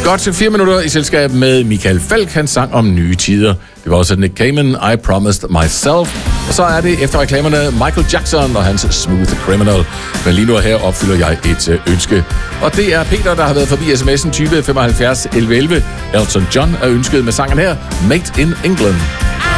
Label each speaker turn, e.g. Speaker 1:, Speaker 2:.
Speaker 1: Godt til 4 minutter i selskab med Michael Falch. Han sang om nye tider. Det var også Nick Cayman, I Promised Myself. Og så er det efter reklamerne Michael Jackson og hans Smooth Criminal. Men lige nu her opfylder jeg et ønske. Og det er Peter, der har været forbi sms'en 20 75 11 11. Elton John er ønsket med sangen her, Made in England.